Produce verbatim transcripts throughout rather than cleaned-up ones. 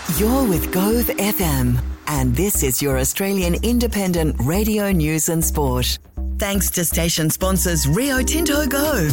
You're with Gove F M, and this is your Australian independent radio news and sport. Thanks to station sponsors Rio Tinto Gove.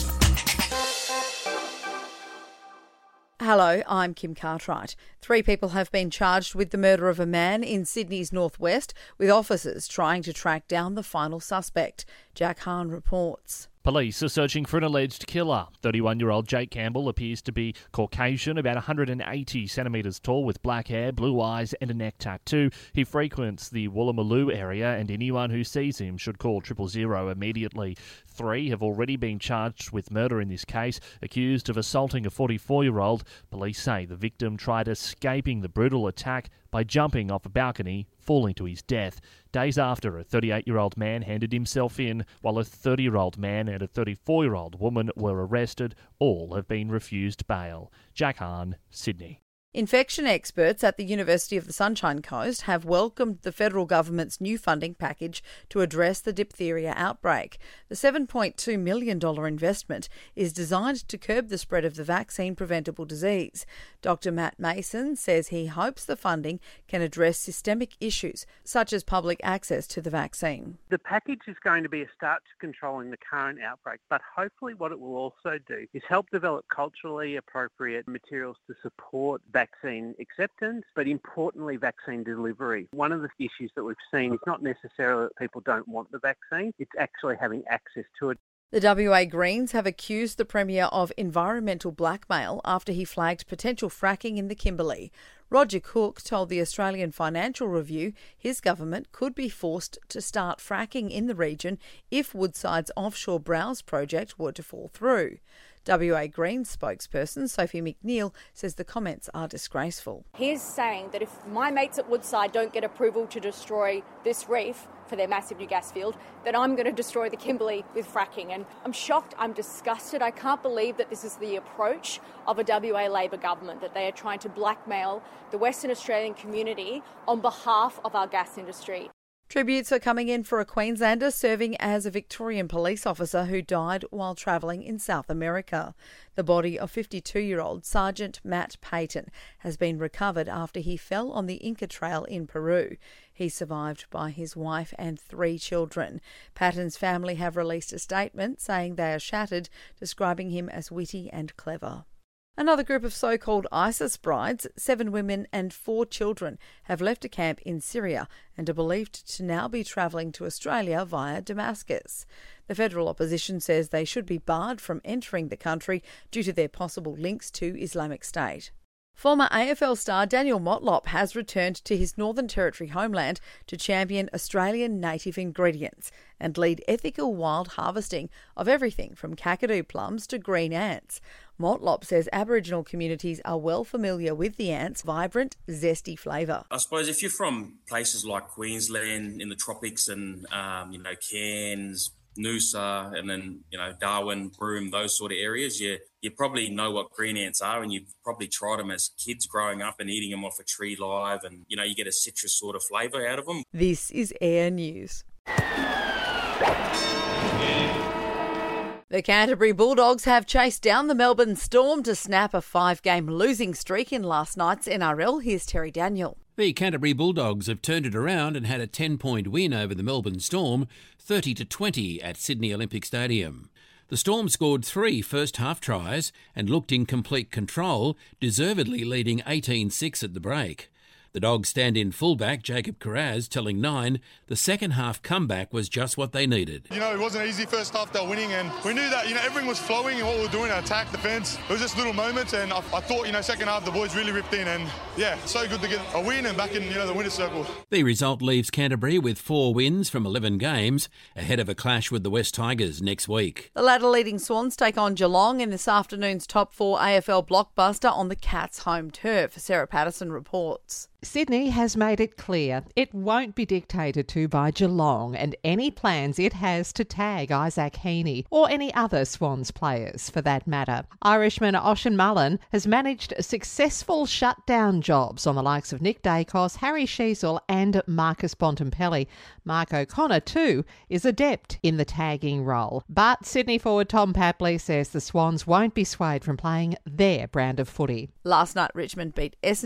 Hello, I'm Kim Cartwright. Three people have been charged with the murder of a man in Sydney's northwest, with officers trying to track down the final suspect. Jack Hahn reports. Police are searching for an alleged killer. thirty-one-year-old Jake Campbell appears to be Caucasian, about one hundred eighty centimetres tall, with black hair, blue eyes and a neck tattoo. He frequents the Woolloomooloo area, and anyone who sees him should call triple zero immediately. Three have already been charged with murder in this case, accused of assaulting a forty-four-year-old. Police say the victim tried escaping the brutal attack by jumping off a balcony, falling to his death. Days after, a thirty-eight-year-old man handed himself in, while a thirty-year-old man and a thirty-four-year-old woman were arrested. All have been refused bail. Jack Hahn, Sydney. Infection experts at the University of the Sunshine Coast have welcomed the federal government's new funding package to address the diphtheria outbreak. The seven point two million dollars investment is designed to curb the spread of the vaccine-preventable disease. Doctor Matt Mason says he hopes the funding can address systemic issues, such as public access to the vaccine. The package is going to be a start to controlling the current outbreak, but hopefully what it will also do is help develop culturally appropriate materials to support vaccine acceptance, but importantly vaccine delivery. One of the issues that we've seen is not necessarily that people don't want the vaccine, it's actually having access to it. The W A Greens have accused the Premier of environmental blackmail after he flagged potential fracking in the Kimberley. Roger Cook told the Australian Financial Review his government could be forced to start fracking in the region if Woodside's offshore Browse project were to fall through. W A Greens spokesperson Sophie McNeil says the comments are disgraceful. He's saying that if my mates at Woodside don't get approval to destroy this reef for their massive new gas field, then I'm going to destroy the Kimberley with fracking. And I'm shocked, I'm disgusted. I can't believe that this is the approach of a W A Labor government, that they are trying to blackmail the Western Australian community on behalf of our gas industry. Tributes are coming in for a Queenslander serving as a Victorian police officer who died while travelling in South America. The body of fifty-two-year-old Sergeant Matt Payton has been recovered after he fell on the Inca Trail in Peru. He's survived by his wife and three children. Patton's family have released a statement saying they are shattered, describing him as witty and clever. Another group of so-called ISIS brides, seven women and four children, have left a camp in Syria and are believed to now be travelling to Australia via Damascus. The federal opposition says they should be barred from entering the country due to their possible links to Islamic State. Former A F L star Daniel Motlop has returned to his Northern Territory homeland to champion Australian native ingredients and lead ethical wild harvesting of everything from kakadu plums to green ants. Motlop says Aboriginal communities are well familiar with the ants' vibrant, zesty flavour. I suppose if you're from places like Queensland in the tropics and, um, you know, Cairns, Noosa, and then, you know, Darwin, Broome, those sort of areas, you you probably know what green ants are, and you've probably tried them as kids growing up and eating them off a tree live, and, you know, you get a citrus sort of flavour out of them. This is Air News. The Canterbury Bulldogs have chased down the Melbourne Storm to snap a five-game losing streak in last night's N R L. Here's Terry Daniel. The Canterbury Bulldogs have turned it around and had a ten-point win over the Melbourne Storm, thirty to twenty at Sydney Olympic Stadium. The Storm scored three first-half tries and looked in complete control, deservedly leading eighteen six at the break. The Dogs stand-in fullback Jacob Carraz telling Nine the second-half comeback was just what they needed. You know, it wasn't easy first half, they were winning, and we knew that, you know, everything was flowing and what we were doing, attack, defence. It was just little moments, and I, I thought, you know, second half the boys really ripped in, and yeah, so good to get a win and back in, you know, the winner's circle. The result leaves Canterbury with four wins from eleven games, ahead of a clash with the West Tigers next week. The ladder-leading Swans take on Geelong in this afternoon's top four A F L blockbuster on the Cats' home turf. Sarah Patterson reports. Sydney has made it clear it won't be dictated to by Geelong and any plans it has to tag Isaac Heaney or any other Swans players for that matter. Irishman Ocean Mullen has managed successful shutdown jobs on the likes of Nick Dacos, Harry Sheasel and Marcus Bontempelli. Mark O'Connor too is adept in the tagging role. But Sydney forward Tom Papley says the Swans won't be swayed from playing their brand of footy. Last night Richmond beat Essendon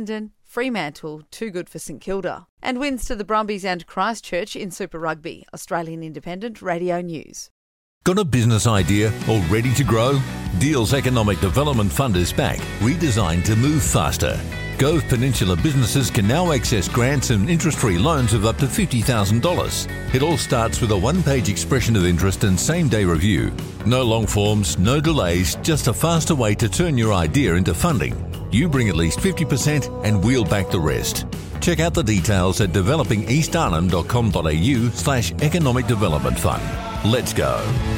Fremantle too good for St Kilda. And wins to the Brumbies and Christchurch in Super Rugby. Australian Independent Radio News. Got a business idea or ready to grow? Deal's Economic Development Fund is back, redesigned to move faster. Gove Peninsula businesses can now access grants and interest-free loans of up to fifty thousand dollars. It all starts with a one-page expression of interest and same-day review. No long forms, no delays, just a faster way to turn your idea into funding. You bring at least fifty percent and we'll back the rest. Check out the details at developing east arnhem dot com dot a u slash economic development fund. Let's go.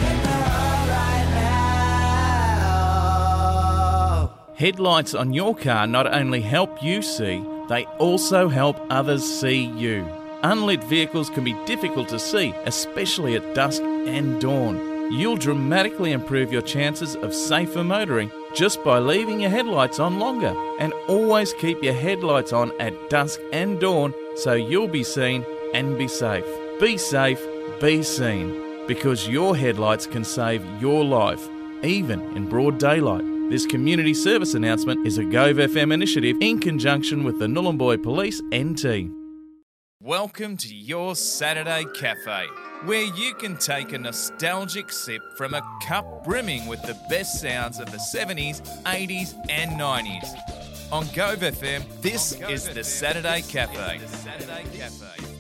Headlights on your car not only help you see, they also help others see you. Unlit vehicles can be difficult to see, especially at dusk and dawn. You'll dramatically improve your chances of safer motoring just by leaving your headlights on longer. And always keep your headlights on at dusk and dawn so you'll be seen and be safe. Be safe, be seen. Because your headlights can save your life, even in broad daylight. This community service announcement is a Gove F M initiative in conjunction with the Nhulunbuy Police N T. Welcome to your Saturday Cafe, where you can take a nostalgic sip from a cup brimming with the best sounds of the seventies, eighties and nineties. On Gove F M, this is the Saturday Cafe.